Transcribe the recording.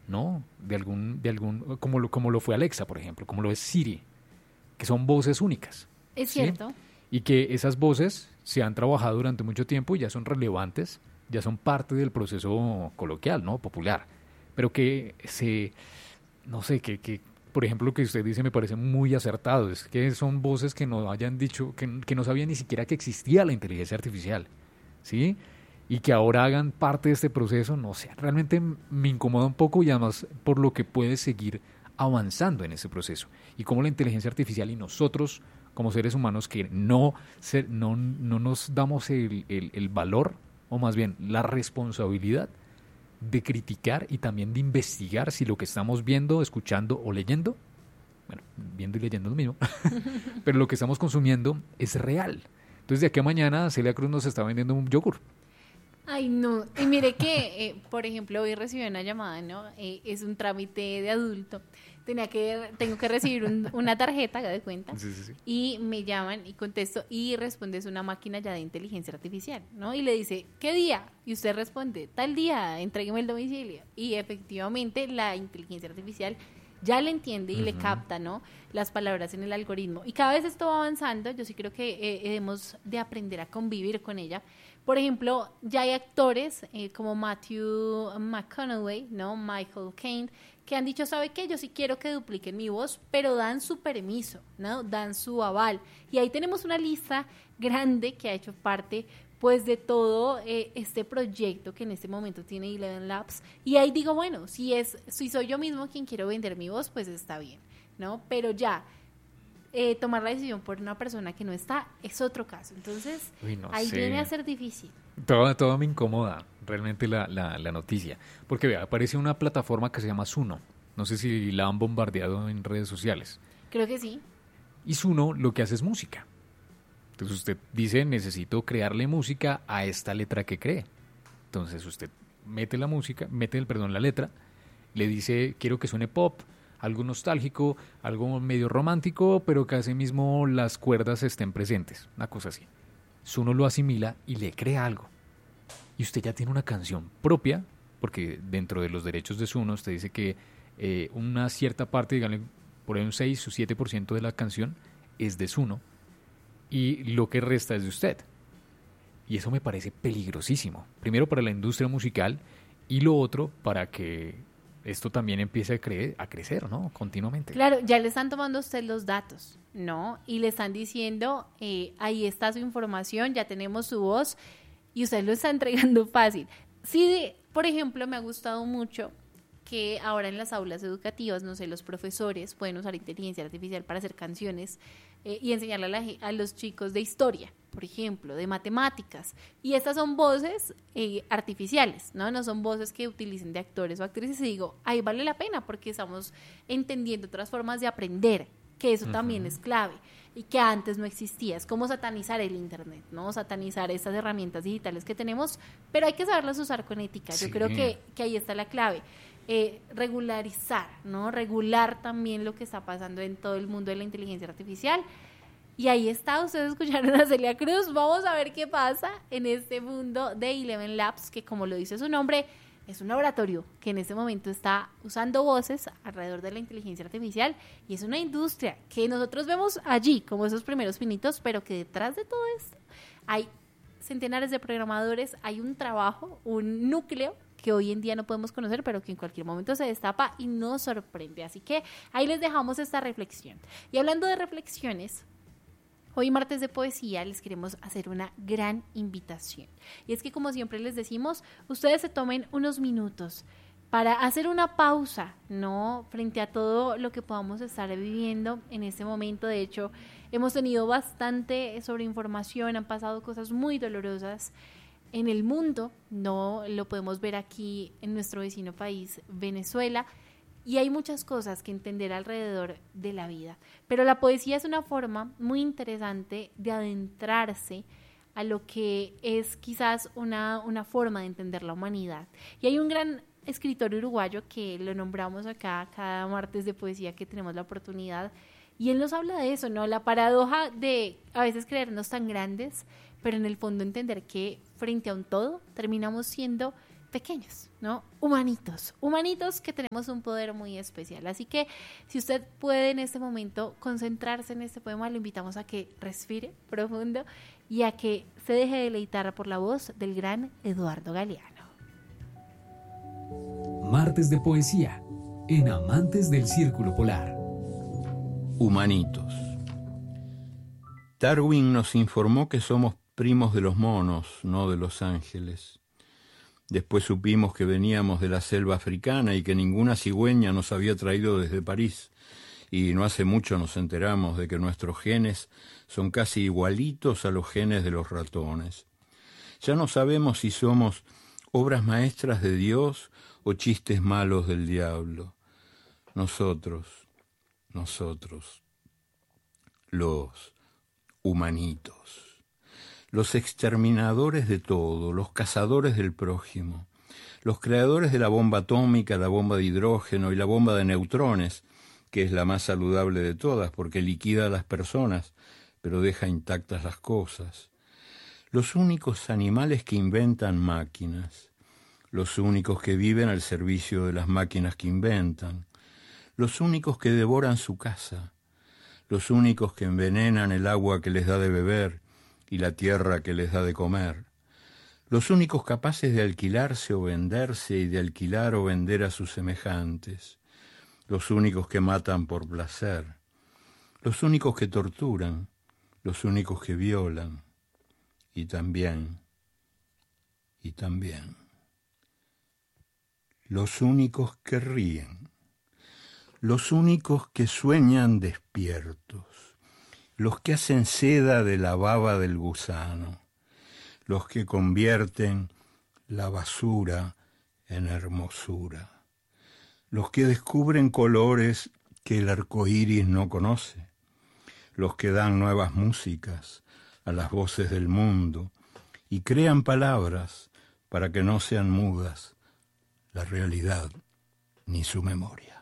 ¿no? Como lo fue Alexa, por ejemplo, como lo es Siri, que son voces únicas. Es ¿sí? cierto. Y que esas voces se han trabajado durante mucho tiempo y ya son relevantes, ya son parte del proceso coloquial, ¿no? Popular. Pero no sé, por ejemplo, lo que usted dice me parece muy acertado, es que son voces que no hayan dicho, que no sabían ni siquiera que existía la inteligencia artificial, ¿sí? Y que ahora hagan parte de este proceso, no sé, realmente me incomoda un poco y además por lo que puede seguir avanzando en ese proceso y cómo la inteligencia artificial y nosotros como seres humanos que no nos damos el valor o más bien la responsabilidad de criticar y también de investigar si lo que estamos viendo, escuchando o leyendo, bueno, viendo y leyendo es lo mismo, pero lo que estamos consumiendo es real. Entonces de aquí a mañana Celia Cruz nos está vendiendo un yogur. Ay, no. Y mire que, por ejemplo, hoy recibí una llamada, ¿no? Es un trámite de adulto. Tengo que recibir una tarjeta, haga de cuenta. Sí, sí, sí. Y me llaman y contesto y responde, es una máquina ya de inteligencia artificial, ¿no? Y le dice, ¿qué día? Y usted responde, tal día, entrégueme el domicilio. Y efectivamente la inteligencia artificial ya le entiende y le capta, ¿no? Las palabras en el algoritmo. Y cada vez esto va avanzando. Yo sí creo que debemos de aprender a convivir con ella. Por ejemplo, ya hay actores como Matthew McConaughey, ¿no? Michael Caine, que han dicho, ¿sabe qué? Yo sí quiero que dupliquen mi voz, pero dan su permiso, ¿no? Dan su aval. Y ahí tenemos una lista grande que ha hecho parte, pues, de todo este proyecto que en este momento tiene Eleven Labs. Y ahí digo, bueno, si soy yo mismo quien quiero vender mi voz, pues está bien, ¿no? Pero ya tomar la decisión por una persona que no está es otro caso. Entonces, ahí viene a ser difícil. Todo me incomoda realmente la noticia. Porque vea, aparece una plataforma que se llama Suno. No sé si la han bombardeado en redes sociales. Creo que sí. Y Suno lo que hace es música. Entonces usted dice, necesito crearle música a esta letra que cree. Entonces usted mete la letra, le dice, quiero que suene pop, algo nostálgico, algo medio romántico, pero que asimismo las cuerdas estén presentes, una cosa así. Suno lo asimila y le crea algo. Y usted ya tiene una canción propia, porque dentro de los derechos de Suno usted dice que una cierta parte, díganle, por ahí un 6 o 7% de la canción es de Suno, y lo que resta es de usted. Y eso me parece peligrosísimo. Primero para la industria musical y lo otro para que esto también empiece a crecer, ¿no? Continuamente. Claro, ya le están tomando a usted los datos, ¿no? Y le están diciendo, ahí está su información, ya tenemos su voz y usted lo está entregando fácil. Sí, por ejemplo, me ha gustado mucho que ahora en las aulas educativas, no sé, los profesores pueden usar inteligencia artificial para hacer canciones y enseñarle a los chicos de historia, por ejemplo, de matemáticas. Y estas son voces artificiales, ¿no? No son voces que utilicen de actores o actrices. Y digo, ahí vale la pena porque estamos entendiendo otras formas de aprender, que eso también es clave y que antes no existía. Es como satanizar el internet, ¿no? Satanizar estas herramientas digitales que tenemos, pero hay que saberlas usar con ética. Sí. Yo creo que ahí está la clave. Regularizar, ¿no? Regular también lo que está pasando en todo el mundo de la inteligencia artificial. Y ahí está, ustedes escucharon a Celia Cruz. Vamos a ver qué pasa en este mundo de Eleven Labs, que como lo dice su nombre, es un laboratorio que en este momento está usando voces alrededor de la inteligencia artificial y es una industria que nosotros vemos allí como esos primeros pinitos, pero que detrás de todo esto hay centenares de programadores, hay un trabajo, un núcleo que hoy en día no podemos conocer, pero que en cualquier momento se destapa y nos sorprende. Así que ahí les dejamos esta reflexión. Y hablando de reflexiones, hoy martes de poesía les queremos hacer una gran invitación. Y es que como siempre les decimos, ustedes se tomen unos minutos para hacer una pausa, ¿no? Frente a todo lo que podamos estar viviendo en este momento. De hecho, hemos tenido bastante sobreinformación, han pasado cosas muy dolorosas en el mundo, no lo podemos ver aquí en nuestro vecino país, Venezuela, y hay muchas cosas que entender alrededor de la vida. Pero la poesía es una forma muy interesante de adentrarse a lo que es quizás una forma de entender la humanidad. Y hay un gran escritor uruguayo que lo nombramos acá cada martes de poesía que tenemos la oportunidad, y él nos habla de eso, ¿no? La paradoja de a veces creernos tan grandes, pero en el fondo entender que frente a un todo terminamos siendo pequeños, ¿no? Humanitos que tenemos un poder muy especial. Así que si usted puede en este momento concentrarse en este poema, lo invitamos a que respire profundo y a que se deje deleitar por la voz del gran Eduardo Galeano. Martes de Poesía, en Amantes del Círculo Polar. Humanitos. Darwin nos informó que somos primos de los monos, no de los ángeles. Después supimos que veníamos de la selva africana y que ninguna cigüeña nos había traído desde París. Y no hace mucho nos enteramos de que nuestros genes son casi igualitos a los genes de los ratones. Ya no sabemos si somos obras maestras de Dios o chistes malos del diablo. Nosotros, los humanitos. Los exterminadores de todo, los cazadores del prójimo, los creadores de la bomba atómica, la bomba de hidrógeno y la bomba de neutrones, que es la más saludable de todas porque liquida a las personas, pero deja intactas las cosas. Los únicos animales que inventan máquinas, los únicos que viven al servicio de las máquinas que inventan, los únicos que devoran su casa, los únicos que envenenan el agua que les da de beber y la tierra que les da de comer, los únicos capaces de alquilarse o venderse y de alquilar o vender a sus semejantes, los únicos que matan por placer, los únicos que torturan, los únicos que violan, y también, los únicos que ríen, los únicos que sueñan despiertos, los que hacen seda de la baba del gusano, los que convierten la basura en hermosura, los que descubren colores que el arco iris no conoce, los que dan nuevas músicas a las voces del mundo y crean palabras para que no sean mudas la realidad ni su memoria.